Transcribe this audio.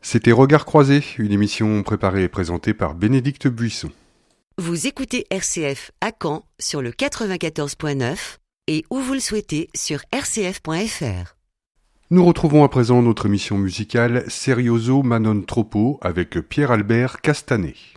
C'était Regards croisés, une émission préparée et présentée par Bénédicte Buisson. Vous écoutez RCF à Caen sur le 94.9 et où vous le souhaitez sur rcf.fr. Nous retrouvons à présent notre émission musicale Serioso ma non troppo avec Pierre-Albert Castanet.